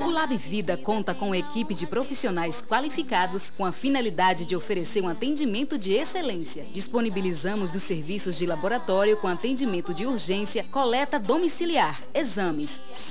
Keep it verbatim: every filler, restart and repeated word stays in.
Lab Vida conta com uma equipe de profissionais qualificados com a finalidade de oferecer um atendimento de excelência. Disponibilizamos dos serviços de laboratório com atendimento de urgência, coleta domiciliar, exames,